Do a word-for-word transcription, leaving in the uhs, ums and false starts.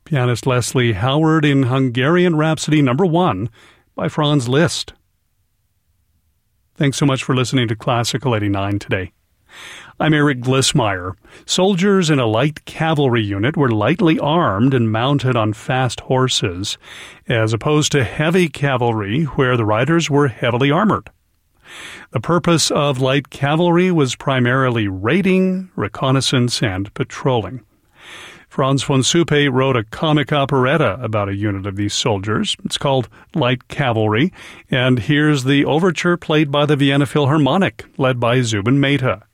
pianist Leslie Howard in Hungarian Rhapsody number one by Franz Liszt. Thanks so much for listening to Classical eighty-nine today. I'm Eric Glissmeyer. Soldiers in a light cavalry unit were lightly armed and mounted on fast horses, as opposed to heavy cavalry where the riders were heavily armored. The purpose of light cavalry was primarily raiding, reconnaissance, and patrolling. Franz von Suppe wrote a comic operetta about a unit of these soldiers. It's called Light Cavalry, and here's the overture played by the Vienna Philharmonic, led by Zubin Mehta.